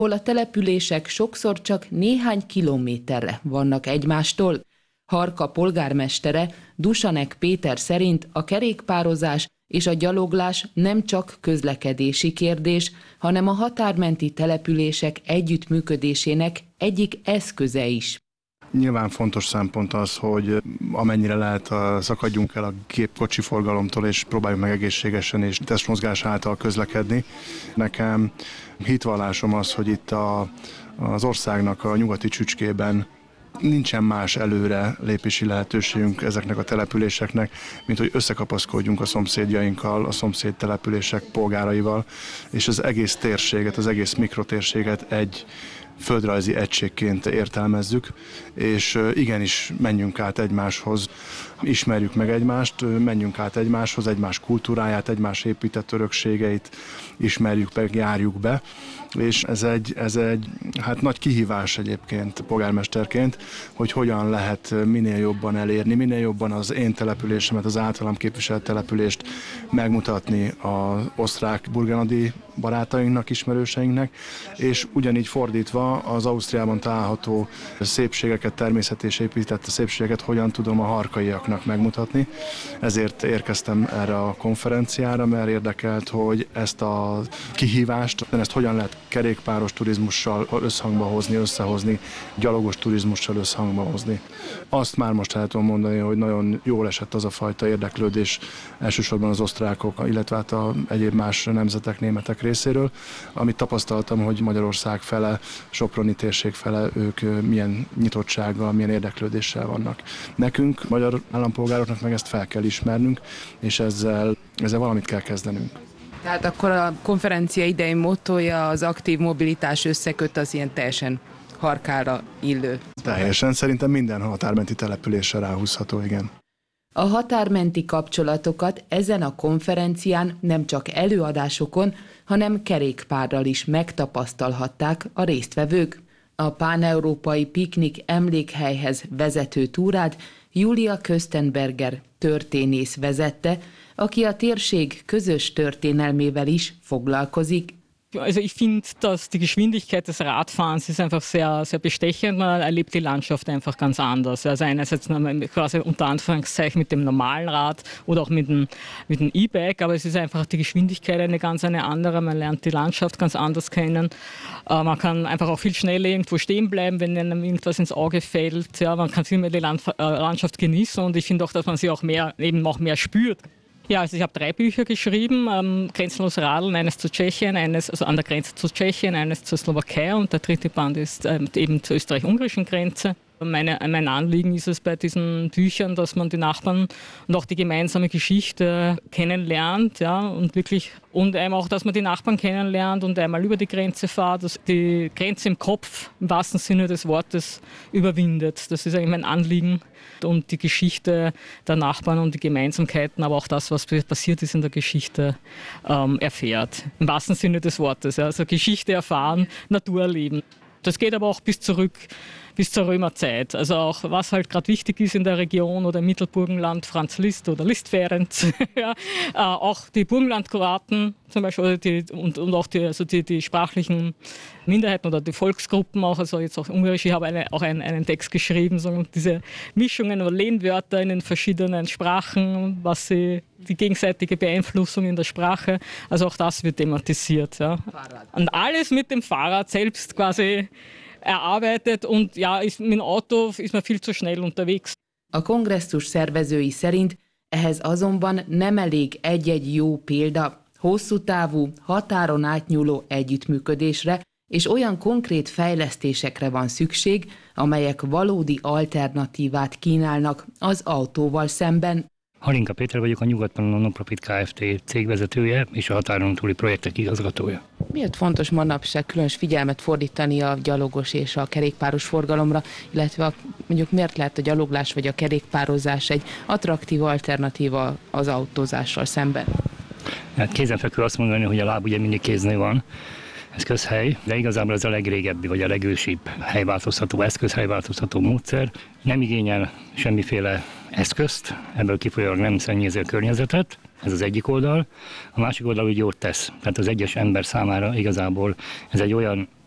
hol a települések sokszor csak néhány kilométerre vannak egymástól. Harka polgármestere, Dusanek Péter szerint a kerékpározás és a gyaloglás nem csak közlekedési kérdés, hanem a határmenti települések együttműködésének egyik eszköze is. Nyilván fontos szempont az, hogy amennyire lehet szakadjunk el a gépkocsi forgalomtól, és próbáljuk meg egészségesen és testmozgás által közlekedni. Nekem hitvallásom az, hogy itt az országnak a nyugati csücskében nincsen más előre lépési lehetőségünk ezeknek a településeknek, mint hogy összekapaszkodjunk a szomszédjainkkal, a szomszéd települések polgáraival, és az egész térséget, az egész mikrotérséget egy földrajzi egységként értelmezzük, és igenis menjünk át egymáshoz, ismerjük meg egymást, menjünk át egymáshoz, egymás kultúráját, egymás épített örökségeit ismerjük meg, járjuk be, és ez egy hát nagy kihívás egyébként polgármesterként, hogy hogyan lehet minél jobban elérni, minél jobban az én településemet, az általam képviselt települést megmutatni az osztrák burgenlandi barátainknak, ismerőseinknek, és ugyanígy fordítva az Ausztriában található szépségeket, természet és épített szépségeket hogyan tudom a harkaiaknak megmutatni. Ezért érkeztem erre a konferenciára, mert érdekelt, hogy ezt a kihívást, ezt hogyan lehet kerékpáros turizmussal összhangba hozni, összehozni, gyalogos turizmussal összhangba hozni. Azt már most el tudom mondani, hogy nagyon jól esett az a fajta érdeklődés, elsősorban az osztrákok, illetve hát egyéb más nemzetek, németek részéről, amit tapasztaltam, hogy Magyarország fele, soproni térség fele ők milyen nyitottsággal, milyen érdeklődéssel vannak. Nekünk, magyar állampolgároknak meg ezt fel kell ismernünk, és ezzel valamit kell kezdenünk. Tehát akkor a konferencia idei mottója az aktív mobilitás összeköt az ilyen teljesen Harkára illő. Teljesen, szerintem minden határmenti településre ráhúzható, igen. A határmenti kapcsolatokat ezen a konferencián nem csak előadásokon, hanem kerékpárral is megtapasztalhatták a résztvevők. A páneurópai piknik emlékhelyhez vezető túrát Julia Köstenberger történész vezette, aki a térség közös történelmével is foglalkozik. Also ich finde, dass die Geschwindigkeit des Radfahrens ist einfach sehr, sehr bestechend. Man erlebt die Landschaft einfach ganz anders. Also einerseits quasi unter Anführungszeichen mit dem normalen Rad oder auch mit dem E-Bike, aber es ist einfach die Geschwindigkeit eine andere. Man lernt die Landschaft ganz anders kennen. Man kann einfach auch viel schneller irgendwo stehen bleiben, wenn einem irgendwas ins Auge fällt. Ja, man kann viel mehr die Landschaft genießen und ich finde auch, dass man sie auch mehr spürt. Ja, also ich habe 3 Bücher geschrieben, Grenzenlos Radeln, eines zu Tschechien, also an der Grenze zu Tschechien, eines zur Slowakei und der 3. Band ist eben zur österreich-ungarischen Grenze. Mein Anliegen ist es bei diesen Büchern, dass man die Nachbarn und auch die gemeinsame Geschichte kennenlernt, ja, und eben auch, dass man die Nachbarn kennenlernt und einmal über die Grenze fährt, dass die Grenze im Kopf im wahrsten Sinne des Wortes überwindet. Das ist eigentlich mein Anliegen und die Geschichte der Nachbarn und die Gemeinsamkeiten, aber auch das, was passiert ist in der Geschichte, erfährt. Im wahrsten Sinne des Wortes, ja, also Geschichte erfahren, Natur erleben. Das geht aber auch bis zur Römerzeit. Also auch, was halt gerade wichtig ist in der Region oder im Mittelburgenland, Franz Liszt oder Liszt-Ferenc. Ja, auch die Burgenlandkroaten zum Beispiel und auch die sprachlichen Minderheiten oder die Volksgruppen auch, also jetzt auch Ungarisch. Ich habe auch einen Text geschrieben, so diese Mischungen oder Lehnwörter in den verschiedenen Sprachen, die gegenseitige Beeinflussung in der Sprache, also auch das wird thematisiert. Ja. Und alles mit dem Fahrrad selbst quasi erarbeitet, und ja, mit dem Auto ist man viel zu schnell unterwegs. A kongresszus szervezői szerint ehhez azonban nem elég egy-egy jó példa, hosszú távú, határon átnyúló együttműködésre és olyan konkrét fejlesztésekre van szükség, amelyek valódi alternatívát kínálnak az autóval szemben. Halinka Péter vagyok, a Nyugat-Pannon Non-Profit Kft. Cégvezetője és a határon túli projektek igazgatója. Miért fontos manapság különös figyelmet fordítani a gyalogos és a kerékpáros forgalomra, illetve mondjuk miért lehet a gyaloglás vagy a kerékpározás egy attraktív alternatíva az autózással szemben? Hát kézenfekvő azt mondani, hogy a láb ugye mindig kéznél van. Ez közhely, de igazából ez a legrégebbi vagy a legősibb helyváltoztató eszköz, helyváltoztató módszer. Nem igényel semmiféle eszközt, ebből kifolyólag nem szennyezi a környezetet, ez az egyik oldal. A másik oldal, hogy jót tesz. Tehát az egyes ember számára igazából ez egy olyan